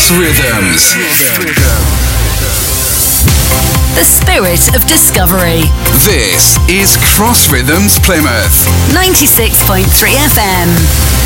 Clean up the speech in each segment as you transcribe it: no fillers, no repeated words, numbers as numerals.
Cross Rhythms. The spirit of discovery. This is Cross Rhythms Plymouth. 96.3 FM.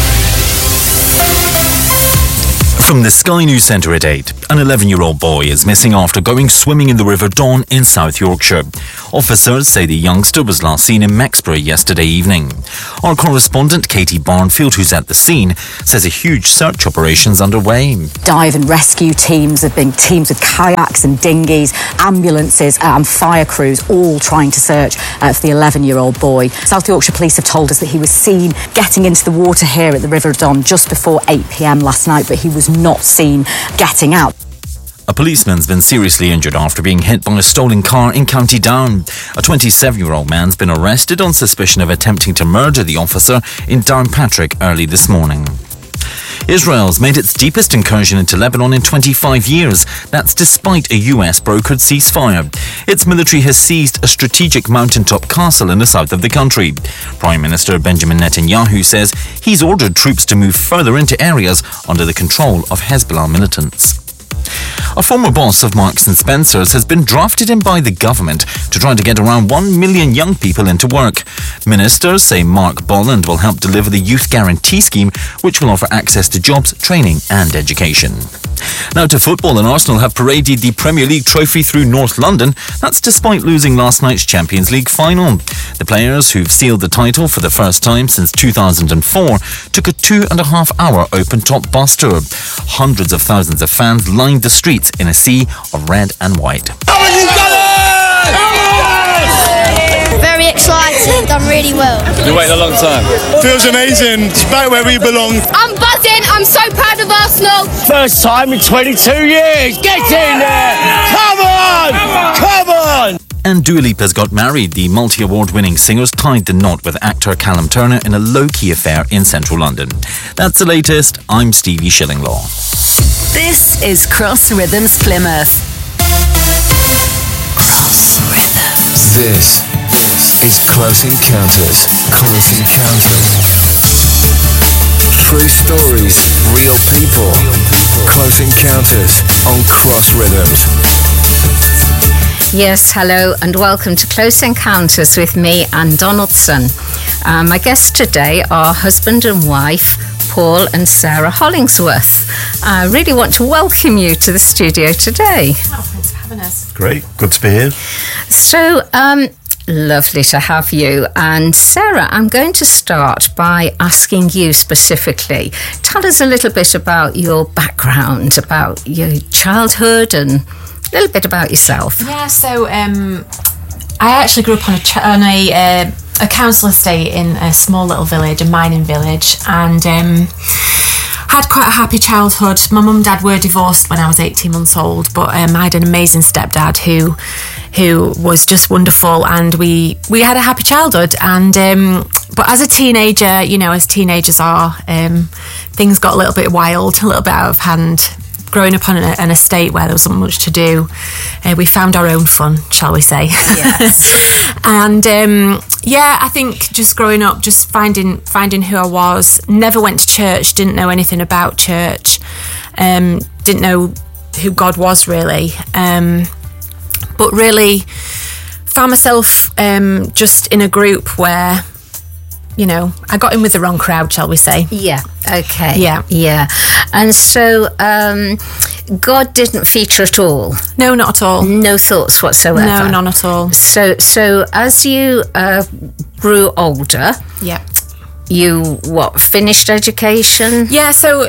From the Sky News Centre at 8, an 11-year-old boy is missing after going swimming in the River Don in South Yorkshire. Officers say the youngster was last seen in Mexbury yesterday evening. Our correspondent Katie Barnfield, who's at the scene, says a huge search operation's underway. Dive and rescue teams have been teams with kayaks and dinghies, ambulances and fire crews all trying to search for the 11-year-old boy. South Yorkshire Police have told us that he was seen getting into the water here at the River Don just before 8 p.m. last night, but he was not seen getting out. A policeman's been seriously injured after being hit by a stolen car in County Down. A 27-year-old man's been arrested on suspicion of attempting to murder the officer in Downpatrick early this morning. Israel's made its deepest incursion into Lebanon in 25 years. That's despite a US brokered ceasefire. Its military has seized a strategic mountaintop castle in the south of the country. Prime Minister Benjamin Netanyahu says he's ordered troops to move further into areas under the control of Hezbollah militants. A former boss of Marks & Spencer's has been drafted in by the government to try to get around 1 million young people into work. Ministers say Mark Bolland will help deliver the Youth Guarantee Scheme, which will offer access to jobs, training and education. Now to football, and Arsenal have paraded the Premier League trophy through North London. That's despite losing last night's Champions League final. The players, who've sealed the title for the first time since 2004, took a 2.5-hour open-top bus tour. Hundreds of thousands of fans lined the streets in a sea of red and white. Very excited, done really well. You're waiting a long time. Feels amazing, it's back where we belong. I'm buzzing, I'm so proud of Arsenal. First time in 22 years. Get in there. Come on. Come on. And Dua Lipa's got married. The multi-award-winning singers tied the knot with actor Callum Turner in a low-key affair in central London. That's the latest. I'm Stevie Shillinglaw. This is Cross Rhythms Plymouth. Cross Rhythms. This is Close Encounters. Close Encounters. True stories, real people. Close Encounters on Cross Rhythms. Yes, hello and welcome to Close Encounters with me, Anne Donaldson. My guests today are husband and wife, Paul and Sarah Hollingsworth. I really want to welcome you to the studio today. Oh, thanks for having us. Great, good to be here. So, lovely to have you. And Sarah, I'm going to start by asking you specifically. Tell us a little bit about your background, about your childhood and a little bit about yourself. Yeah, so I actually grew up on a council estate in a small little village, a mining village, and had quite a happy childhood. My mum and dad were divorced when I was 18 months old, but I had an amazing stepdad who was just wonderful, and we had a happy childhood. And but as a teenager, you know, as teenagers are, things got a little bit wild, a little bit out of hand. Growing up on an estate where there wasn't much to do, we found our own fun, shall we say? Yes. And I think just growing up, just finding who I was. Never went to church. Didn't know anything about church. Didn't know who God was really. But really found myself just in a group where, you know, I got in with the wrong crowd, shall we say? Yeah. Okay. Yeah. And so, God didn't feature at all? No, not at all. No thoughts whatsoever? No, none at all. So as you grew older... Yeah. You, finished education? Yeah, so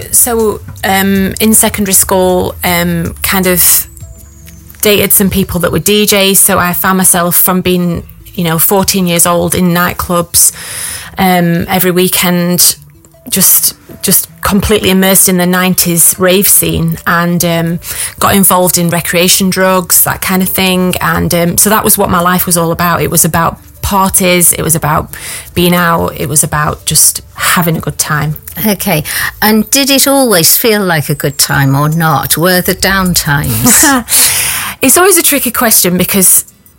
in secondary school, kind of dated some people that were DJs, so I found myself from being, 14 years old in nightclubs every weekend, just completely immersed in the 90s rave scene, and got involved in recreation drugs, that kind of thing. And so that was what my life was all about. It was about parties, it was about being out, it was about just having a good time. Okay. And did it always feel like a good time or not? Were there down times? It's always a tricky question because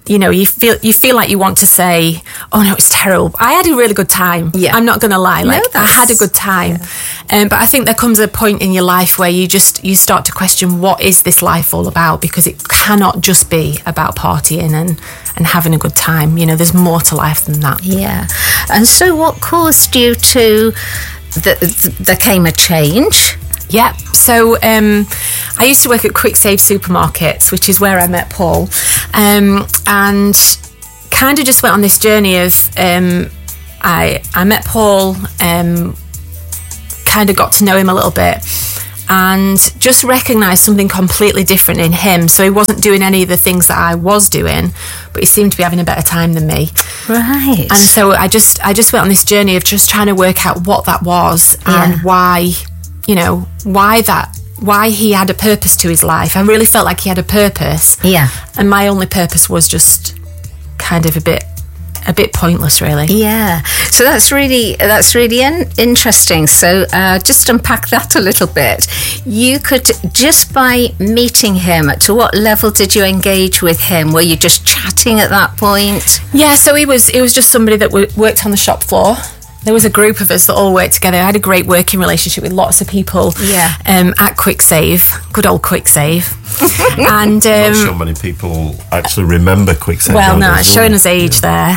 you know, you feel like you want to say, oh no, it's terrible. I had a really good time. Yeah. I'm not going to lie. Like, I had a good time. Yeah. But I think there comes a point in your life where you start to question, what is this life all about? Because it cannot just be about partying and having a good time. You know, there's more to life than that. Yeah. And so what caused you to, there came a change? Yeah, so I used to work at Quick Save Supermarkets, which is where I met Paul, and kind of just went on this journey of I met Paul, kind of got to know him a little bit, and just recognised something completely different in him. So he wasn't doing any of the things that I was doing, but he seemed to be having a better time than me. Right. And so I just went on this journey of just trying to work out what that was and why. You know, why he had a purpose to his life. I really felt like he had a purpose. Yeah. And my only purpose was just kind of a bit pointless, really. Yeah. So that's really interesting. So just unpack that a little bit. You could, just by meeting him, to what level did you engage with him? Were you just chatting at that point? Yeah, so he was just somebody that worked on the shop floor. There was a group of us that all worked together. I had a great working relationship with lots of people at Quick Save, good old Quick Save. And I'm not sure many people actually remember Quick Save. Well, no, it's showing us age there.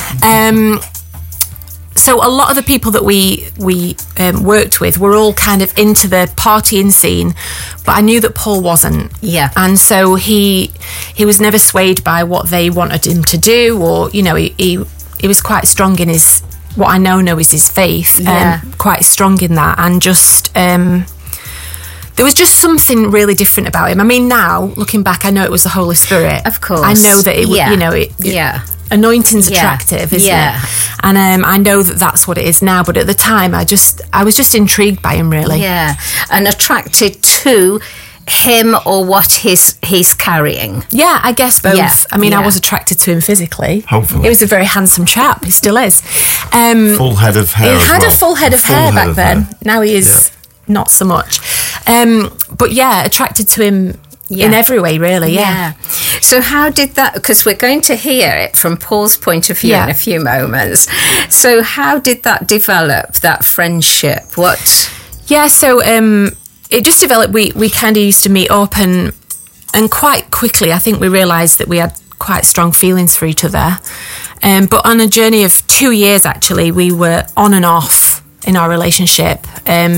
So a lot of the people that we worked with were all kind of into the partying scene, but I knew that Paul wasn't. Yeah. And so he was never swayed by what they wanted him to do, or, you know, he was quite strong in his, what I know is his faith, quite strong in that, and just there was just something really different about him. I mean, now looking back, I know it was the Holy Spirit. Of course, I know that it. You know, anointing's attractive, isn't it? And I know that that's what it is now. But at the time, I was just intrigued by him, really. Yeah, and attracted to him or what he's carrying. Yeah, I guess both. Yeah. I mean, I was attracted to him physically. Hopefully. He was a very handsome chap. He still is. Full head of hair. He had a full head of hair back then. Now he is not so much. But yeah, attracted to him in every way, really. Yeah. So how did that, because we're going to hear it from Paul's point of view in a few moments. So how did that develop, that friendship? What? Yeah, so it just developed. We kind of used to meet up, and quite quickly, I think we realised that we had quite strong feelings for each other. But on a journey of 2 years, actually, we were on and off in our relationship.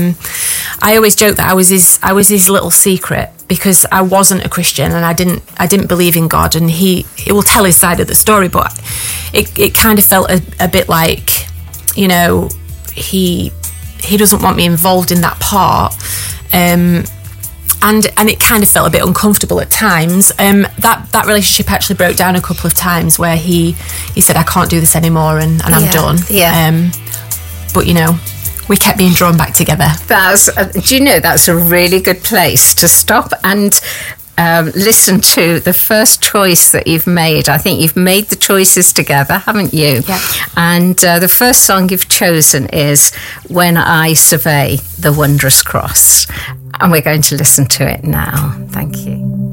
I always joke that I was his little secret, because I wasn't a Christian and I didn't believe in God. And he will tell his side of the story, but it kind of felt a bit like, you know, he doesn't want me involved in that part. And it kind of felt a bit uncomfortable at times. That relationship actually broke down a couple of times, where he said, I can't do this anymore, and I'm done. Yeah. But, you know, we kept being drawn back together. Do you know, that's a really good place to stop and listen to the first choice that you've made. I think you've made the choices together, haven't you? Yeah. And the first song you've chosen is When I Survey the Wondrous Cross. And we're going to listen to it now. Thank you.